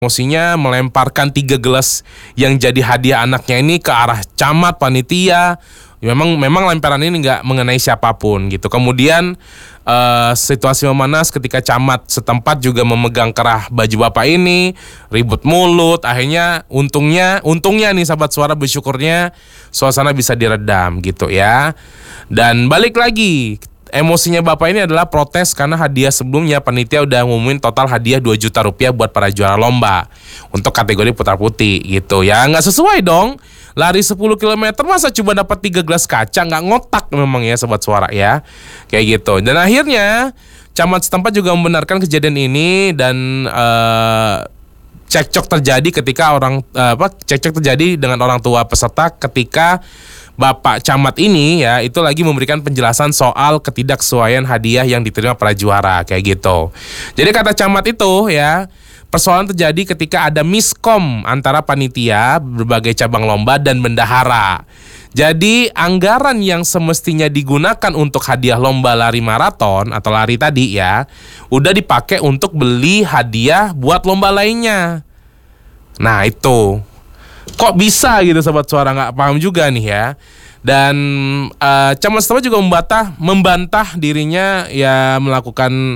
emosinya melemparkan 3 gelas yang jadi hadiah anaknya ini ke arah camat, panitia. Memang lemparan ini nggak mengenai siapapun gitu. Kemudian situasi memanas ketika camat setempat juga memegang kerah baju bapak ini, ribut mulut. Akhirnya untungnya nih sahabat suara, bersyukurnya suasana bisa diredam gitu ya. Dan balik lagi, emosinya bapak ini adalah protes karena hadiah sebelumnya panitia udah ngumumin total hadiah 2 juta rupiah buat para juara lomba untuk kategori putar putih gitu ya. Nggak sesuai dong, lari 10 km masa cuma dapat 3 gelas kaca, nggak ngotak memang ya sobat suara ya, kayak gitu. Dan akhirnya camat setempat juga membenarkan kejadian ini dan cekcok terjadi ketika cekcok terjadi dengan orang tua peserta ketika Bapak Camat ini ya itu lagi memberikan penjelasan soal ketidaksesuaian hadiah yang diterima para juara kayak gitu. Jadi kata camat itu ya, persoalan terjadi ketika ada miskom antara panitia berbagai cabang lomba dan bendahara. Jadi anggaran yang semestinya digunakan untuk hadiah lomba lari maraton atau lari tadi ya, udah dipakai untuk beli hadiah buat lomba lainnya. Nah itu kok bisa gitu sobat suara, nggak paham juga nih ya. Dan camat setempat juga membantah dirinya ya melakukan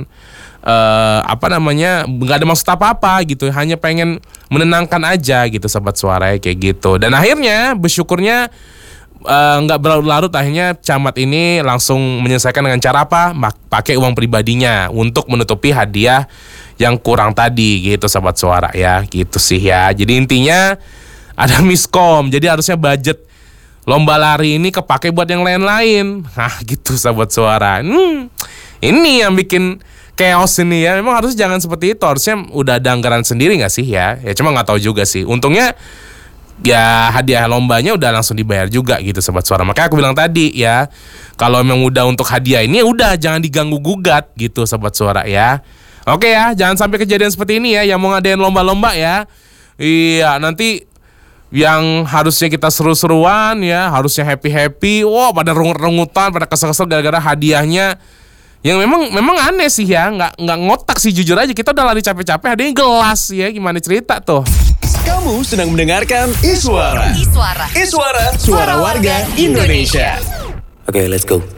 nggak ada maksud apa-apa gitu, hanya pengen menenangkan aja gitu sobat suara ya, kayak gitu. Dan akhirnya bersyukurnya nggak berlarut-larut, akhirnya camat ini langsung menyelesaikan dengan cara apa? Pakai uang pribadinya untuk menutupi hadiah yang kurang tadi gitu sobat suara ya, gitu sih ya. Jadi intinya ada miskom, jadi harusnya budget lomba lari ini kepake buat yang lain-lain. Nah gitu sahabat suara. Ini yang bikin chaos ini ya. Memang harusnya jangan seperti itu. Harusnya udah ada anggaran sendiri gak sih ya. Ya cuma gak tahu juga sih. Untungnya ya hadiah lombanya udah langsung dibayar juga gitu sahabat suara. Makanya aku bilang tadi ya, kalau memang udah untuk hadiah ini udah jangan diganggu gugat gitu sahabat suara ya. Oke ya, jangan sampai kejadian seperti ini ya. Yang mau ngadain lomba-lomba ya, iya nanti yang harusnya kita seru-seruan ya, harusnya happy-happy, pada rengut-rengutan, pada kesel-kesel gara-gara hadiahnya yang memang aneh sih ya, nggak ngotak sih jujur aja. Kita udah lari capek-capek, hadiahnya gelas ya, gimana cerita tuh? Kamu sedang mendengarkan Iswara. Suara warga Indonesia. Oke, let's go.